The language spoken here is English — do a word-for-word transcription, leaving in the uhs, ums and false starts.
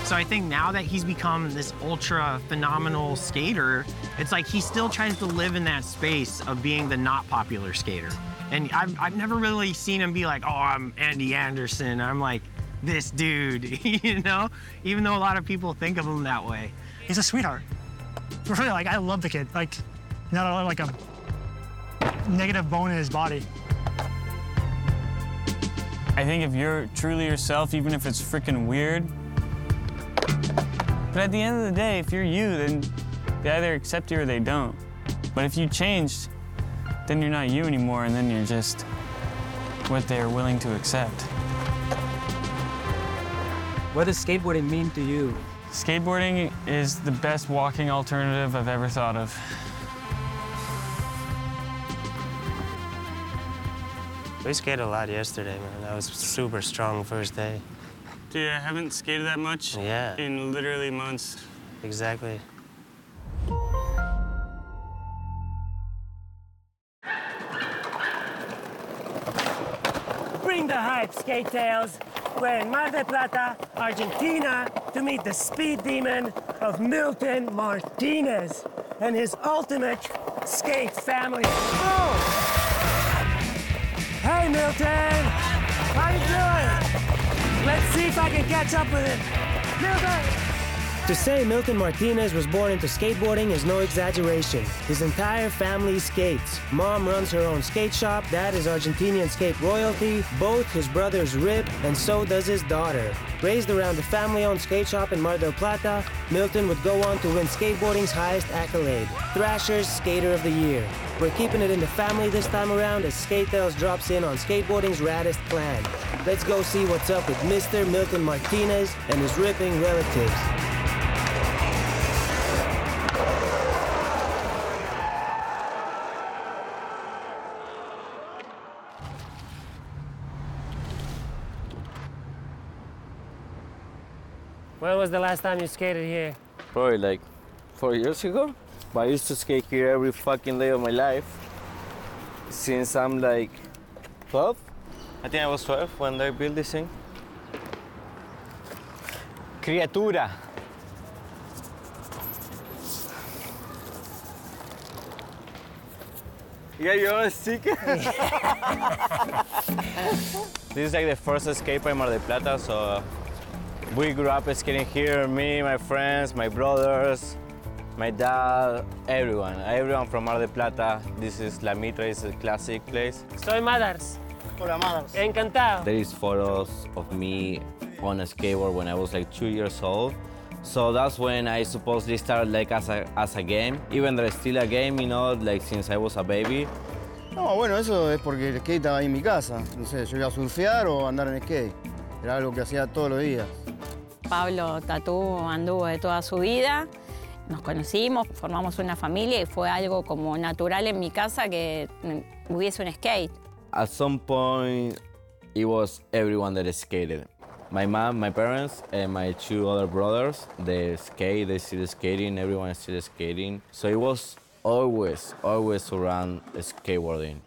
So I think now that he's become this ultra phenomenal skater, it's like he still tries to live in that space of being the not popular skater. And I've, I've never really seen him be like, oh, I'm Andy Anderson. I'm like this dude, you know? Even though a lot of people think of him that way. He's a sweetheart. Really, like, I love the kid. Like, not like a negative bone in his body. I think if you're truly yourself, even if it's freaking weird, but at the end of the day, if you're you, then they either accept you or they don't. But if you changed, then you're not you anymore, and then you're just what they're willing to accept. What does skateboarding mean to you? Skateboarding is the best walking alternative I've ever thought of. We skated a lot yesterday, man. That was super strong first day. Dude, I haven't skated that much Yeah. in literally months. Exactly. Bring the hype, Skate Tales. We're in Mar del Plata, Argentina, to meet the speed demon of Milton Martinez and his ultimate skate family. Oh! Hey, Milton! How you doing? Let's see if I can catch up with him. Milton! To say Milton Martinez was born into skateboarding is no exaggeration. His entire family skates. Mom runs her own skate shop, dad is Argentinian skate royalty, both his brothers rip, and so does his daughter. Raised around the family-owned skate shop in Mar del Plata, Milton would go on to win skateboarding's highest accolade, Thrasher's Skater of the Year. We're keeping it in the family this time around as Skate Tales drops in on skateboarding's raddest clan. Let's go see what's up with Mister Milton Martinez and his ripping relatives. When was the last time you skated here? Probably like four years ago. But I used to skate here every fucking day of my life. Since I'm like twelve. I think I was twelve when they built this thing. Criatura. You got your own sticker? This is like the first skate park in Mar del Plata, so we grew up skating here, me, my friends, my brothers, my dad, everyone. Everyone from Mar del Plata. This is La Mitra, it's a classic place. Soy Madars. Hola, Madars. Encantado. There is photos of me on a skateboard when I was like two years old. So that's when I supposedly started like as a, as a game. Even though it's still a game, you know, like since I was a baby. No, bueno, eso es porque el skate estaba ahí en mi casa. No sé, yo iba a surfear o andar en skate. Era algo que hacía todos los días. Pablo Tatú anduvo de toda su vida. Nos conocimos, formamos una familia y fue algo como natural en mi casa que hubiese un skate. At some point, it was everyone that skated. My mom, my parents, and my two other brothers, they skate, they still skating, everyone is still skating. So it was always, always around skateboarding.